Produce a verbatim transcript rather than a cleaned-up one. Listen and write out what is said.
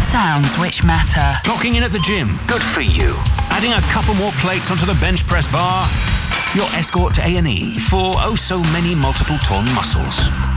sounds which matter. Clocking in at the gym. Good for you. Adding a couple more plates onto the bench press bar. Your escort to A and E for oh so many multiple torn muscles.